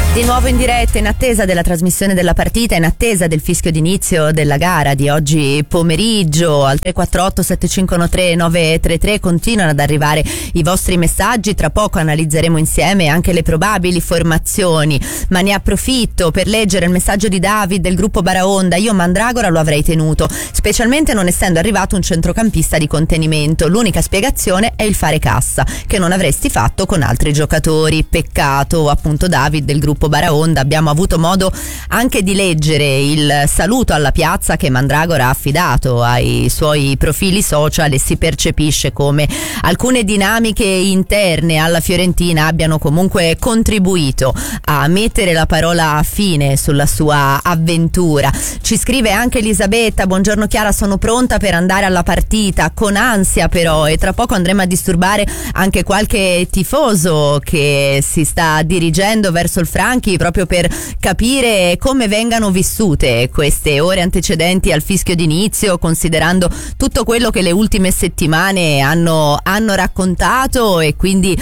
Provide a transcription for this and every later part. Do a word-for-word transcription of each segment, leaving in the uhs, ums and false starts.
Di nuovo in diretta, in attesa della trasmissione della partita, in attesa del fischio d'inizio della gara di oggi pomeriggio. Al tre quattro otto sette cinque uno tre nove tre tre continuano ad arrivare i vostri messaggi. Tra poco analizzeremo insieme anche le probabili formazioni, ma ne approfitto per leggere il messaggio di David del gruppo Baraonda. Io Mandragora lo avrei tenuto, specialmente non essendo arrivato un centrocampista di contenimento. L'unica spiegazione è il fare cassa, che non avresti fatto con altri giocatori. Peccato, appunto. David del gruppo Baraonda. Abbiamo avuto modo anche di leggere il saluto alla piazza che Mandragora ha affidato ai suoi profili social, e si percepisce come alcune dinamiche interne alla Fiorentina abbiano comunque contribuito a mettere la parola fine sulla sua avventura. Ci scrive anche Elisabetta: buongiorno Chiara, sono pronta per andare alla partita, con ansia però, e tra poco andremo a disturbare anche qualche tifoso che si sta dirigendo verso il Franchi proprio per capire come vengano vissute queste ore antecedenti al fischio d'inizio, considerando tutto quello che le ultime settimane hanno, hanno raccontato. E quindi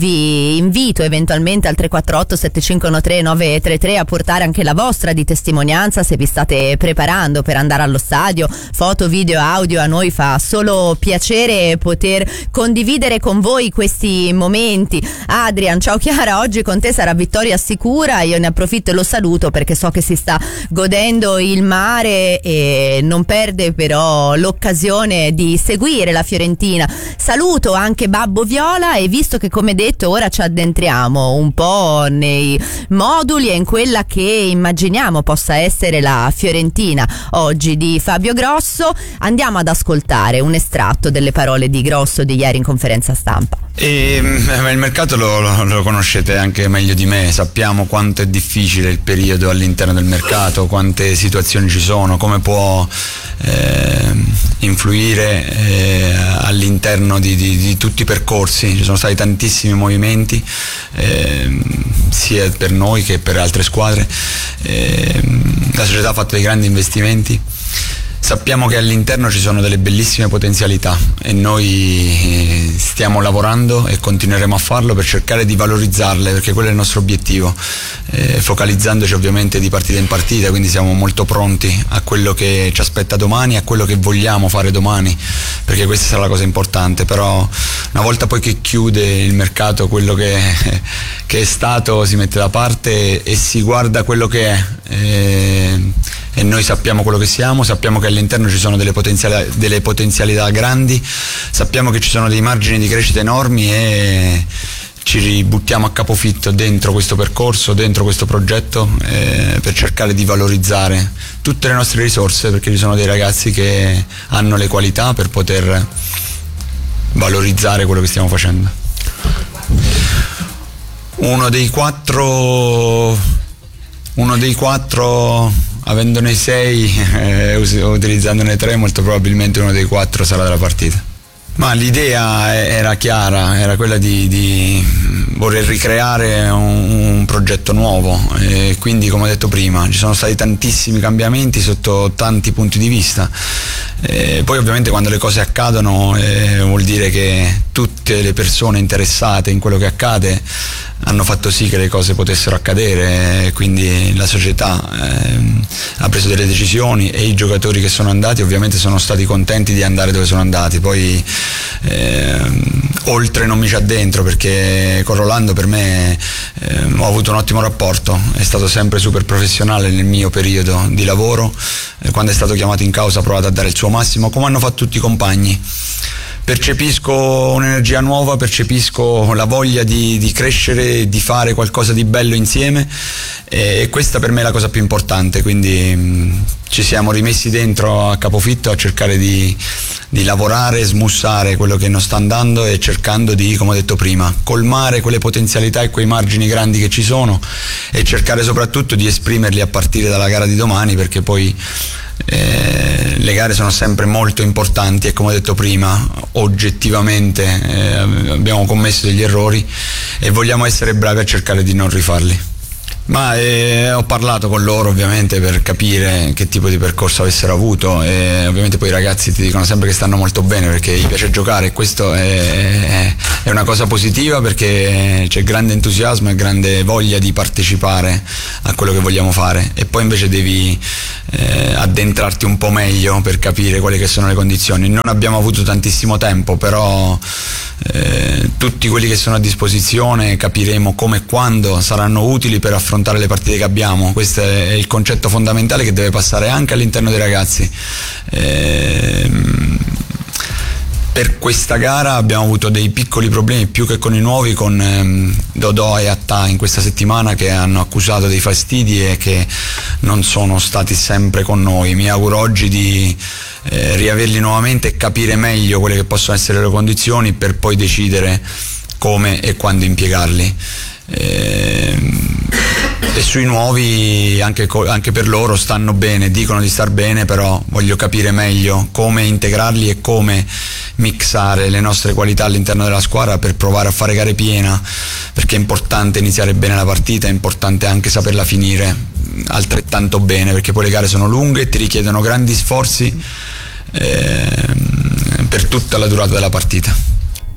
vi invito eventualmente al tre quattro otto sette cinque uno tre nove tre tre a portare anche la vostra di testimonianza, se vi state preparando per andare allo stadio. Foto, video, audio, a noi fa solo piacere poter condividere con voi questi momenti. Adrian, ciao Chiara, oggi con te sarà vittoria sicura. Io ne approfitto e lo saluto perché so che si sta godendo il mare e non perde però l'occasione di seguire la Fiorentina. Saluto anche Babbo Viola, e visto che, come detto, ora ci addentriamo un po' nei moduli e in quella che immaginiamo possa essere la Fiorentina oggi di Fabio Grosso, andiamo ad ascoltare un estratto delle parole di Grosso di ieri in conferenza stampa. E, il mercato lo, lo, lo conoscete anche meglio di me, sappiamo quanto è difficile il periodo all'interno del mercato, quante situazioni ci sono, come può eh, influire eh, all'interno di, di, di tutti i percorsi. Ci sono stati tantissimi movimenti eh, sia per noi che per altre squadre. Eh, la società ha fatto dei grandi investimenti. Sappiamo che all'interno ci sono delle bellissime potenzialità e noi stiamo lavorando e continueremo a farlo per cercare di valorizzarle, perché quello è il nostro obiettivo, eh, focalizzandoci ovviamente di partita in partita, quindi siamo molto pronti a quello che ci aspetta domani, a quello che vogliamo fare domani, perché questa sarà la cosa importante. Però una volta poi che chiude il mercato, quello che, che è stato si mette da parte e si guarda quello che è. Eh, e noi sappiamo quello che siamo, sappiamo che all'interno ci sono delle potenzialità, delle potenzialità grandi, sappiamo che ci sono dei margini di crescita enormi e ci ributtiamo a capofitto dentro questo percorso, dentro questo progetto, eh, per cercare di valorizzare tutte le nostre risorse, perché ci sono dei ragazzi che hanno le qualità per poter valorizzare quello che stiamo facendo. Uno dei quattro uno dei quattro avendone sei, eh, utilizzandone tre, molto probabilmente uno dei quattro sarà della partita. Ma l'idea era chiara, era quella di, di voler ricreare un, un progetto nuovo, e quindi, come ho detto prima, ci sono stati tantissimi cambiamenti sotto tanti punti di vista. E poi ovviamente quando le cose accadono eh, vuol dire che tutte le persone interessate in quello che accade hanno fatto sì che le cose potessero accadere, quindi la società eh, ha preso delle decisioni e i giocatori che sono andati ovviamente sono stati contenti di andare dove sono andati. Poi eh, oltre non mi ci addentro, perché con Rolando per me eh, ho avuto un ottimo rapporto, è stato sempre super professionale nel mio periodo di lavoro, eh, quando è stato chiamato in causa ha provato a dare il suo massimo, come hanno fatto tutti i compagni. Percepisco un'energia nuova, percepisco la voglia di, di crescere, di fare qualcosa di bello insieme, e questa per me è la cosa più importante, quindi mh, ci siamo rimessi dentro a capofitto a cercare di, di lavorare, smussare quello che non sta andando e cercando di, come ho detto prima, colmare quelle potenzialità e quei margini grandi che ci sono, e cercare soprattutto di esprimerli a partire dalla gara di domani, perché poi Eh, le gare sono sempre molto importanti e, come ho detto prima, oggettivamente eh, abbiamo commesso degli errori e vogliamo essere bravi a cercare di non rifarli. Ma eh, ho parlato con loro ovviamente per capire che tipo di percorso avessero avuto, e ovviamente poi i ragazzi ti dicono sempre che stanno molto bene perché gli piace giocare, e questo è, è una cosa positiva perché c'è grande entusiasmo e grande voglia di partecipare a quello che vogliamo fare, e poi invece devi eh, addentrarti un po' meglio per capire quali che sono le condizioni. Non abbiamo avuto tantissimo tempo, però eh, tutti quelli che sono a disposizione capiremo come e quando saranno utili per affrontare le partite che abbiamo. Questo è il concetto fondamentale che deve passare anche all'interno dei ragazzi. Ehm, per questa gara abbiamo avuto dei piccoli problemi più che con i nuovi, con ehm, Dodò e Attà in questa settimana, che hanno accusato dei fastidi e che non sono stati sempre con noi. Mi auguro oggi di eh, riaverli nuovamente e capire meglio quelle che possono essere le condizioni per poi decidere come e quando impiegarli. E, e sui nuovi anche, anche per loro stanno bene, dicono di star bene, però voglio capire meglio come integrarli e come mixare le nostre qualità all'interno della squadra per provare a fare gare piena, perché è importante iniziare bene la partita, è importante anche saperla finire altrettanto bene, perché poi le gare sono lunghe e ti richiedono grandi sforzi eh, per tutta la durata della partita.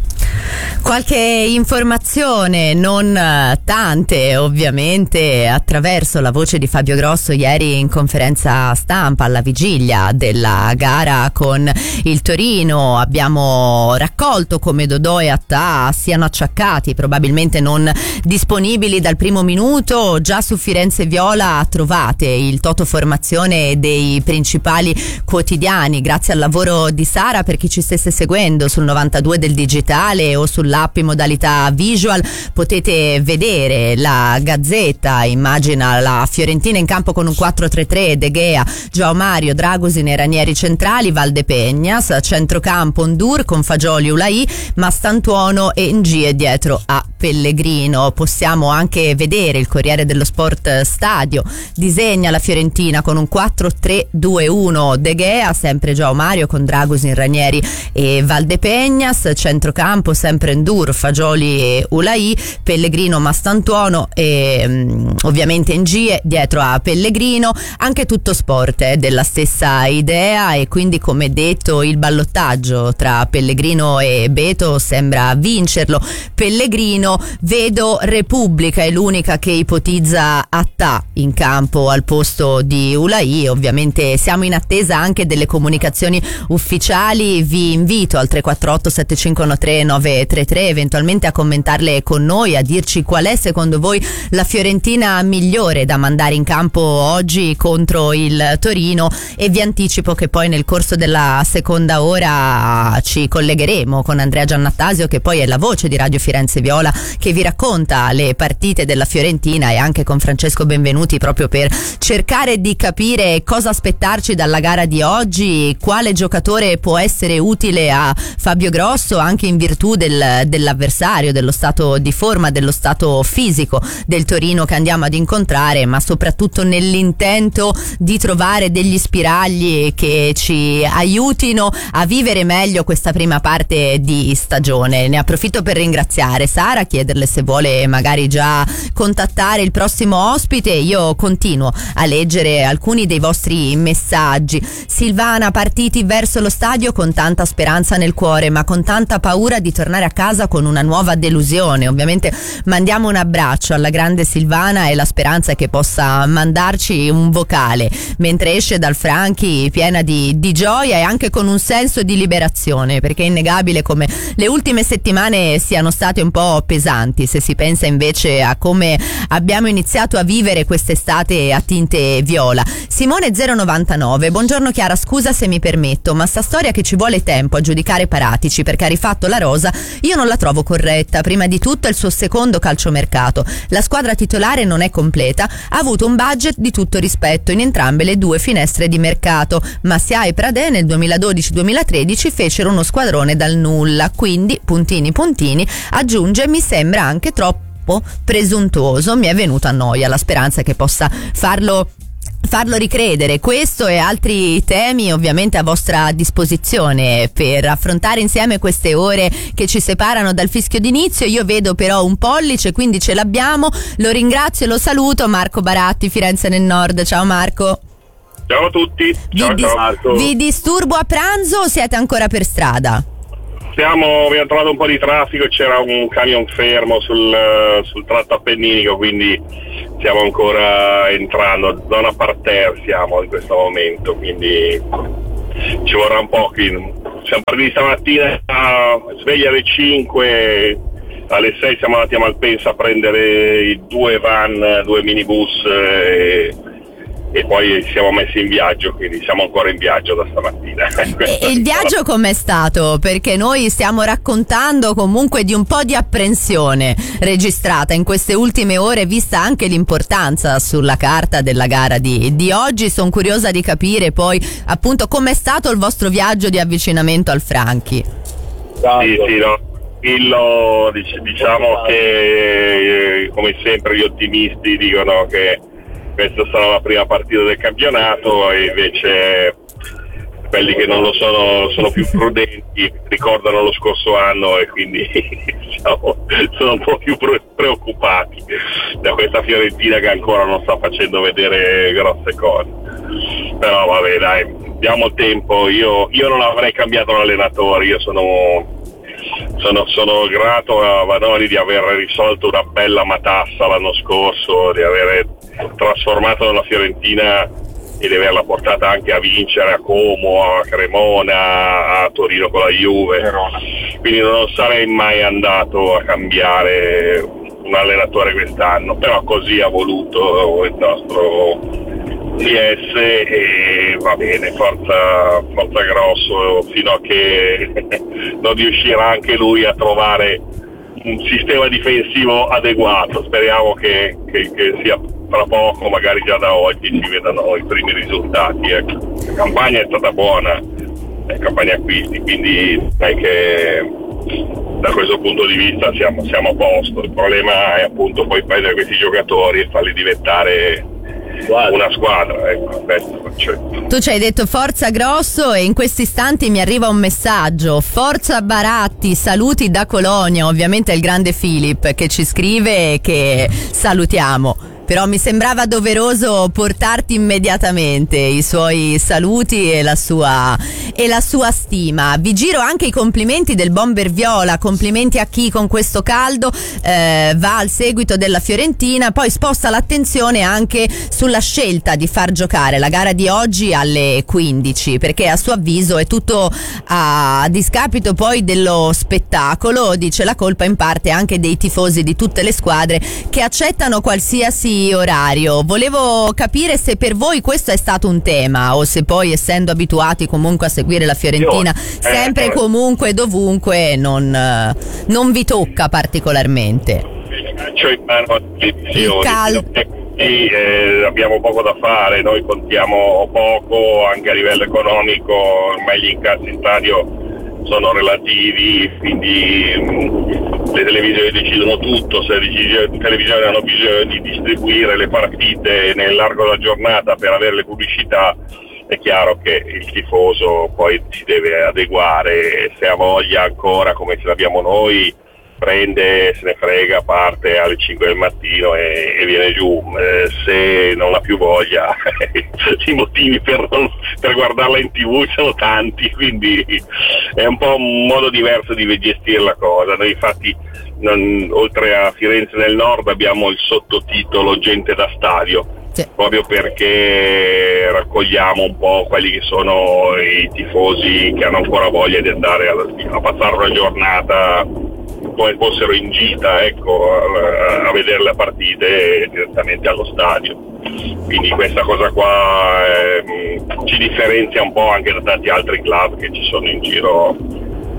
Qualche informazione, non tante ovviamente, attraverso la voce di Fabio Grosso ieri in conferenza stampa alla vigilia della gara con il Torino. Abbiamo raccolto come Dodò e Attà siano acciaccati, probabilmente non disponibili dal primo minuto. Già su Firenze Viola trovate il toto formazione dei principali quotidiani, grazie al lavoro di Sara. Per chi ci stesse seguendo sul novantadue del digitale o sull'app in modalità visual potete vedere la Gazzetta, immagina la Fiorentina in campo con un quattro tre tre, De Gea, João Mario, Dragusin e Ranieri centrali, Valdepeñas, centrocampo Ndur con Fagioli, Ulaì, Mastantuono e Ngie dietro a Pellegrino. Possiamo anche vedere il Corriere dello Sport Stadio disegna la Fiorentina con un quattro tre due uno, De Gea, sempre João Mario con Dragusin, Ranieri e Valdepeñas, centrocampo sempre Ndur, Fagioli e Ulaì, Pellegrino, Mastantuono e um, ovviamente Ngie dietro a Pellegrino. Anche Tutto Sport è della stessa idea, e quindi come detto il ballottaggio tra Pellegrino e Beto sembra vincerlo Pellegrino. Vedo Repubblica è l'unica che ipotizza Attà in campo al posto di Ulaì. Ovviamente siamo in attesa anche delle comunicazioni ufficiali, vi invito al tre quattro otto sette cinque uno tre nove tre tre eventualmente a commentarle con noi, a dirci qual è secondo voi la Fiorentina migliore da mandare in campo oggi contro il Torino, e vi anticipo che poi nel corso della seconda ora ci collegheremo con Andrea Giannattasio, che poi è la voce di Radio Firenze Viola, che vi racconta le partite della Fiorentina, e anche con Francesco Benvenuti, proprio per cercare di capire cosa aspettarci dalla gara di oggi, quale giocatore può essere utile a Fabio Grosso anche in virtù del dell'avversario, dello stato di forma, dello stato fisico del Torino che andiamo ad incontrare, ma soprattutto nell'intento di trovare degli spiragli che ci aiutino a vivere meglio questa prima parte di stagione. Ne approfitto per ringraziare Sara, chiederle se vuole magari già contattare il prossimo ospite. Io continuo a leggere alcuni dei vostri messaggi. Silvana: partiti verso lo stadio con tanta speranza nel cuore, ma con tanta paura di tornare a casa con una nuova delusione. Ovviamente mandiamo un abbraccio alla grande Silvana, e la speranza è che possa mandarci un vocale mentre esce dal Franchi piena di, di gioia e anche con un senso di liberazione, perché è innegabile come le ultime settimane siano state un po' pesanti se si pensa invece a come abbiamo iniziato a vivere quest'estate a tinte viola. Simone zero novantanove: buongiorno Chiara, scusa se mi permetto, ma sta storia che ci vuole tempo a giudicare Paratici perché ha rifatto la rosa io non la trovo corretta. Prima di tutto è il suo secondo calciomercato, la squadra titolare non è completa, ha avuto un budget di tutto rispetto in entrambe le due finestre di mercato. Massia e Pradè nel duemiladodici duemilatredici fecero uno squadrone dal nulla, quindi puntini puntini, aggiunge, mi sembra anche troppo presuntuoso, mi è venuta a noia, la speranza è che possa farlo farlo ricredere. Questo e altri temi ovviamente a vostra disposizione per affrontare insieme queste ore che ci separano dal fischio d'inizio. Io vedo però un pollice, quindi ce l'abbiamo. Lo ringrazio e lo saluto. Marco Baratti, Firenze nel Nord. Ciao Marco. Ciao a tutti. Ciao, vi, ciao Marco. Vi disturbo a pranzo o siete ancora per strada? Siamo, abbiamo trovato un po' di traffico, c'era un camion fermo sul, sul tratto appenninico, quindi stiamo ancora entrando, zona parterre siamo in questo momento, quindi ci vorrà un po'. Siamo partiti stamattina, sveglia alle cinque, alle sei siamo andati a Malpensa a prendere i due van, due minibus e, e poi siamo messi in viaggio, quindi siamo ancora in viaggio da stamattina. E il viaggio com'è stato? Perché noi stiamo raccontando comunque di un po' di apprensione registrata in queste ultime ore, vista anche l'importanza sulla carta della gara di, di oggi. Sono curiosa di capire poi appunto com'è stato il vostro viaggio di avvicinamento al Franchi. Sì, sì, no. Illo, diciamo che come sempre gli ottimisti dicono che questa sarà la prima partita del campionato e invece quelli che non lo sono sono più prudenti, ricordano lo scorso anno e quindi diciamo, sono un po' più preoccupati da questa Fiorentina che ancora non sta facendo vedere grosse cose. Però vabbè dai, diamo tempo. Io, io non avrei cambiato l'allenatore, io sono Sono, sono grato a Vanoni di aver risolto una bella matassa l'anno scorso, di aver trasformato la Fiorentina e di averla portata anche a vincere a Como, a Cremona, a Torino con la Juve. Quindi non sarei mai andato a cambiare un allenatore quest'anno, però così ha voluto il nostro D S e va bene, forza, forza Grosso, fino a che non riuscirà anche lui a trovare un sistema difensivo adeguato. Speriamo che, che, che sia tra poco, magari già da oggi si vedano i primi risultati. Ecco. La campagna è stata buona, la campagna acquisti, quindi è che da questo punto di vista siamo, siamo a posto. Il problema è appunto poi prendere questi giocatori e farli diventare una squadra, ecco, questo. Tu ci hai detto forza Grosso e in questi istanti mi arriva un messaggio: forza Baratti, saluti da Colonia. Ovviamente è il grande Filippo che ci scrive e che salutiamo. Però mi sembrava doveroso portarti immediatamente i suoi saluti e la sua e la sua stima. Vi giro anche i complimenti del Bomber Viola, complimenti a chi con questo caldo eh, va al seguito della Fiorentina, poi sposta l'attenzione anche sulla scelta di far giocare la gara di oggi alle quindici, perché a suo avviso è tutto a discapito poi dello spettacolo. Dice la colpa in parte anche dei tifosi di tutte le squadre che accettano qualsiasi orario. Volevo capire se per voi questo è stato un tema o se poi, essendo abituati comunque a seguire la Fiorentina sempre, comunque, dovunque, non, non vi tocca particolarmente. Cioè, Il cal- sì, eh, abbiamo poco da fare, noi contiamo poco anche a livello economico, ormai gli incassi in stadio sono relativi, quindi mh, le televisioni decidono tutto. Se le televisioni hanno bisogno di distribuire le partite nell'arco della giornata per avere le pubblicità, è chiaro che il tifoso poi si deve adeguare, se ha voglia ancora come ce l'abbiamo noi prende, se ne frega, parte alle cinque del mattino e, e viene giù. Eh, se non ha più voglia i motivi per, non, per guardarla in tv sono tanti, quindi è un po' un modo diverso di gestire la cosa. Noi infatti non, oltre a Firenze nel Nord abbiamo il sottotitolo Gente da Stadio, sì, proprio perché raccogliamo un po' quelli che sono i tifosi che hanno ancora voglia di andare a, a passare una giornata come fossero in gita, ecco, a, a vedere le partite direttamente allo stadio. Quindi questa cosa qua eh, ci differenzia un po' anche da tanti altri club che ci sono in giro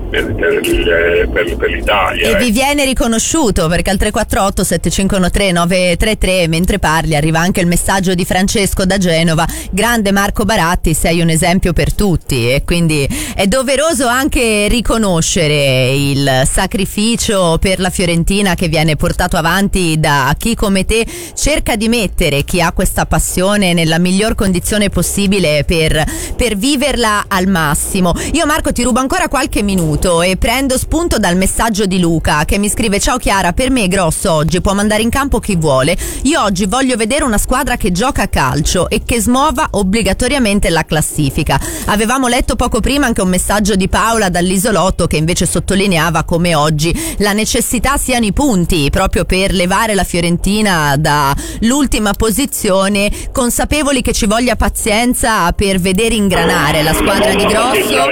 per, per, per, per l'Italia. E eh. vi viene riconosciuto, perché al tre quattro otto sette cinque uno tre nove tre tre, mentre parli, arriva anche il messaggio di Francesco da Genova: grande Marco Baratti, sei un esempio per tutti. E quindi è doveroso anche riconoscere il sacrificio per la Fiorentina che viene portato avanti da chi come te cerca di mettere chi ha questa passione nella miglior condizione possibile per, per viverla al massimo. Io, Marco, ti rubo ancora qualche minuto e prendo spunto dal messaggio di Luca, che mi scrive: ciao Chiara, per me è grosso oggi, può mandare in campo chi vuole, io oggi voglio vedere una squadra che gioca a calcio e che smuova obbligatoriamente la classifica. Avevamo letto poco prima anche un messaggio di Paola dall'Isolotto, che invece sottolineava come oggi la necessità siano i punti, proprio per levare la Fiorentina dall'ultima posizione, consapevoli che ci voglia pazienza per vedere ingranare la squadra di Grosso.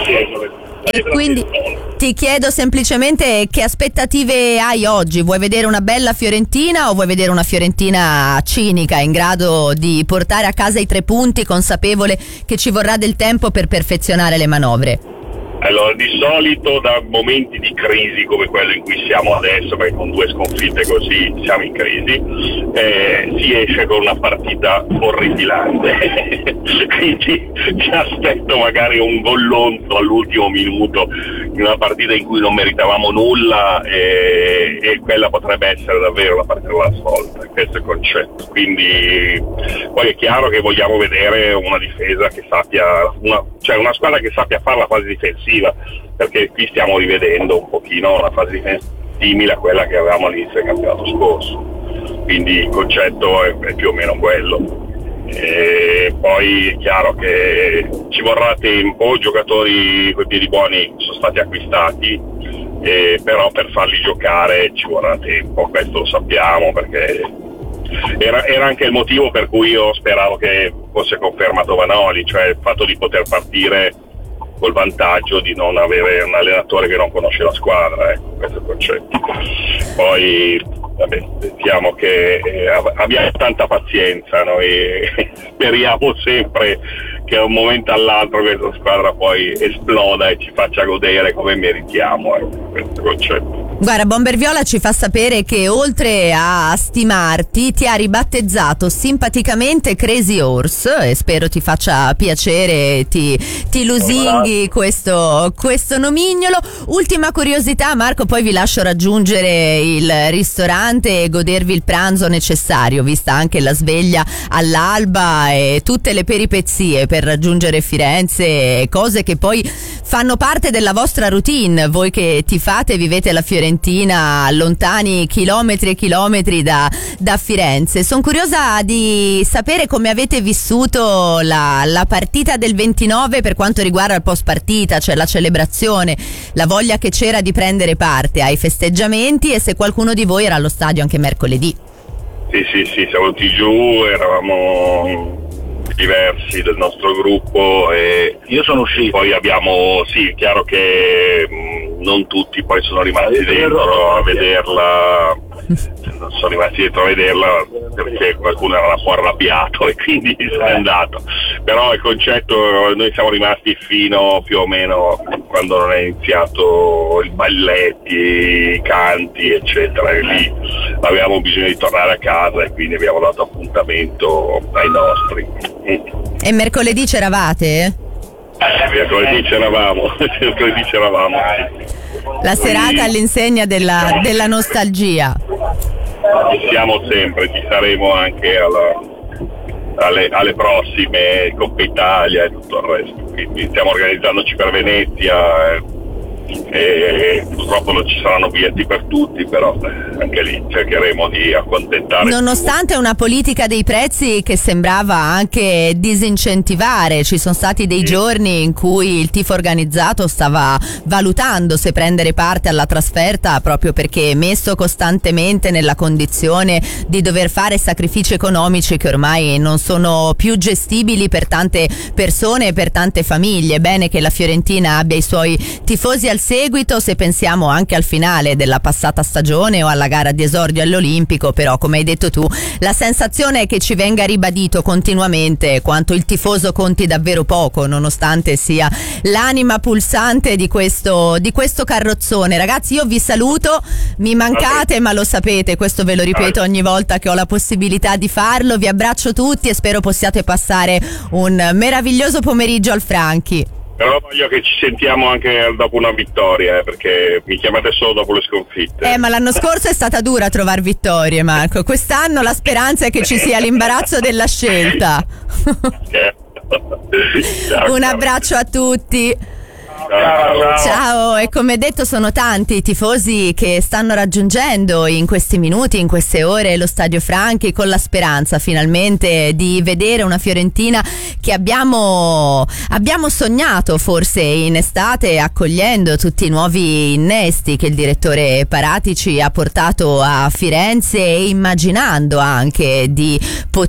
E quindi ti chiedo semplicemente che aspettative hai oggi. Vuoi vedere una bella Fiorentina o vuoi vedere una Fiorentina cinica, in grado di portare a casa i tre punti, consapevole che ci vorrà del tempo per perfezionare le manovre? Allora, di solito da momenti di crisi come quello in cui siamo adesso, perché con due sconfitte così siamo in crisi, eh, si esce con una partita orripilante. Quindi ti aspetto magari un gollonzo all'ultimo minuto in una partita in cui non meritavamo nulla, e, e quella potrebbe essere davvero la partita della svolta, questo è il concetto. Quindi poi è chiaro che vogliamo vedere una difesa che sappia, una, cioè una squadra che sappia fare la fase difensiva, perché qui stiamo rivedendo un pochino una fase difensiva simile a quella che avevamo all'inizio del campionato scorso, quindi il concetto è, è più o meno quello. E poi è chiaro che ci vorrà tempo, giocatori coi piedi buoni sono stati acquistati, e però per farli giocare ci vorrà tempo, questo lo sappiamo, perché era, era anche il motivo per cui io speravo che fosse confermato Vanoli, cioè il fatto di poter partire col vantaggio di non avere un allenatore che non conosce la squadra, ecco, questo è il concetto. Poi vabbè, pensiamo che eh, abbiamo tanta pazienza, noi speriamo sempre che da un momento all'altro questa squadra poi esploda e ci faccia godere come meritiamo, ecco, questo è il concetto. Guarda, Bomberviola ci fa sapere che oltre a stimarti ti ha ribattezzato simpaticamente Crazy Horse, e spero ti faccia piacere, ti, ti lusinghi questo, questo nomignolo. Ultima curiosità, Marco, poi vi lascio raggiungere il ristorante e godervi il pranzo necessario, vista anche la sveglia all'alba e tutte le peripezie per raggiungere Firenze, cose che poi fanno parte della vostra routine, voi che tifate e vivete la Fiorentina lontani chilometri e chilometri da, da Firenze. Sono curiosa di sapere come avete vissuto la, la partita del ventinove per quanto riguarda il post partita, cioè la celebrazione, la voglia che c'era di prendere parte ai festeggiamenti, e se qualcuno di voi era allo stadio anche mercoledì. Sì, sì, sì, siamo tutti giù, eravamo diversi del nostro gruppo e io sono uscito. Poi abbiamo, sì, è chiaro che mh, non tutti poi sono rimasti dentro a vederla, non sono rimasti dentro a vederla perché qualcuno era un po' arrabbiato e quindi se n'è andato, però il concetto, noi siamo rimasti fino più o meno quando non è iniziato i balletti, i canti eccetera, e lì avevamo bisogno di tornare a casa e quindi abbiamo dato appuntamento ai nostri. E mercoledì c'eravate? Mercoledì c'eravamo, mercoledì c'eravamo. La serata all'insegna della, della nostalgia. Ci siamo sempre, ci saremo anche alla, alle, alle prossime Coppa Italia e tutto il resto. Quindi stiamo organizzandoci per Venezia e, e purtroppo non ci saranno biglietti per tutti, però anche lì cercheremo di accontentare. Nonostante una politica dei prezzi che sembrava anche disincentivare, ci sono stati dei sì. giorni in cui il tifo organizzato stava valutando se prendere parte alla trasferta, proprio perché messo costantemente nella condizione di dover fare sacrifici economici che ormai non sono più gestibili per tante persone e per tante famiglie. Bene che la Fiorentina abbia i suoi tifosi al al seguito, se pensiamo anche al finale della passata stagione o alla gara di esordio all'Olimpico, però come hai detto tu la sensazione è che ci venga ribadito continuamente quanto il tifoso conti davvero poco, nonostante sia l'anima pulsante di questo, di questo carrozzone. Ragazzi, io vi saluto, mi mancate, ma lo sapete, questo ve lo ripeto ogni volta che ho la possibilità di farlo. Vi abbraccio tutti e spero possiate passare un meraviglioso pomeriggio al Franchi. Però voglio che ci sentiamo anche dopo una vittoria, eh, perché mi chiamate solo dopo le sconfitte. Eh, ma l'anno scorso è stata dura trovare vittorie, Marco. Quest'anno la speranza è che ci sia l'imbarazzo della scelta. Un abbraccio a tutti. Ciao. Ciao, e come detto sono tanti i tifosi che stanno raggiungendo in questi minuti, in queste ore lo Stadio Franchi, con la speranza finalmente di vedere una Fiorentina che abbiamo, abbiamo sognato forse in estate, accogliendo tutti i nuovi innesti che il direttore Paratici ha portato a Firenze e immaginando anche di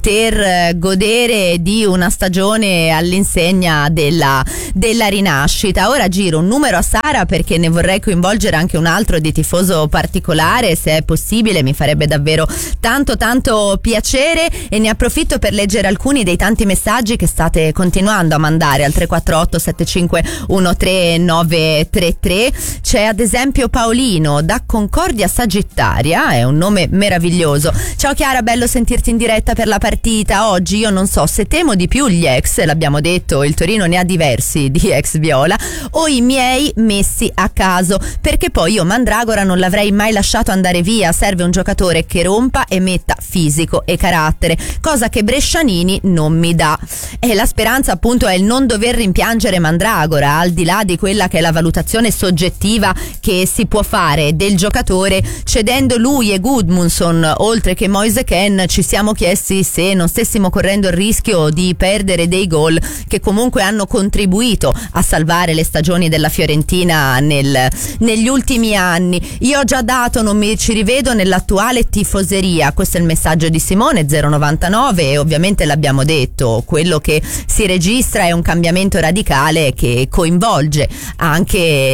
poter godere di una stagione all'insegna della, della rinascita. Ora giro un numero a Sara perché ne vorrei coinvolgere anche un altro di tifoso particolare, se è possibile, mi farebbe davvero tanto tanto piacere, e ne approfitto per leggere alcuni dei tanti messaggi che state continuando a mandare al tre quattro otto sette cinque uno tre nove tre tre. C'è ad esempio Paolino da Concordia Sagittaria, è un nome meraviglioso. Ciao Chiara, bello sentirti in diretta per la partita. Oggi io non so se temo di più gli ex, l'abbiamo detto, il Torino ne ha diversi di ex viola, o i miei messi a caso, perché poi io Mandragora non l'avrei mai lasciato andare via. Serve un giocatore che rompa e metta fisico e carattere, cosa che Brescianini non mi dà. E la speranza appunto è il non dover rimpiangere Mandragora, al di là di quella che è la valutazione soggettiva che si può fare del giocatore. Cedendo lui e Gudmundsson oltre che Moise Kean, ci siamo chiesti se non stessimo correndo il rischio di perdere dei gol che comunque hanno contribuito a salvare le stagioni della Fiorentina nel, negli ultimi anni. Io ho già dato, non mi ci rivedo nell'attuale tifoseria. Questo è il messaggio di Simone zero novantanove, e ovviamente l'abbiamo detto, quello che si registra è un cambiamento radicale che coinvolge anche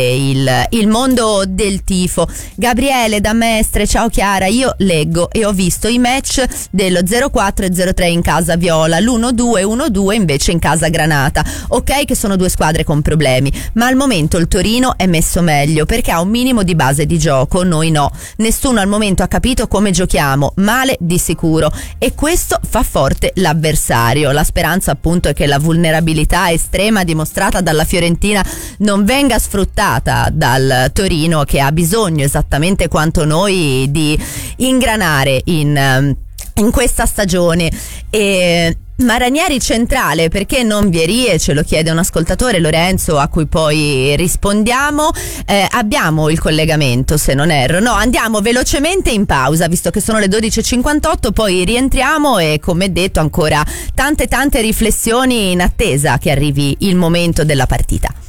il, il mondo del tifo. Gabriele da Mestre, ciao Chiara, io leggo e ho visto i match dello zero quattro e zero tre in casa viola, l'uno due uno due invece in casa granata. Ok che sono due squadre con problemi, ma al momento il Torino è messo meglio perché ha un minimo di base di gioco, noi no. Nessuno al momento ha capito come giochiamo, male di sicuro, e questo fa forte l'avversario. La speranza appunto è che la vulnerabilità estrema dimostrata dalla Fiorentina non venga sfruttata dal Torino, che ha bisogno esattamente quanto noi di ingranare in, in questa stagione. E ma Ranieri centrale, perché non Vieri? Ce lo chiede un ascoltatore, Lorenzo, a cui poi rispondiamo. Eh, abbiamo il collegamento, se non erro. No, andiamo velocemente in pausa, visto che sono le dodici e cinquantotto, poi rientriamo e, come detto, ancora tante tante riflessioni in attesa che arrivi il momento della partita.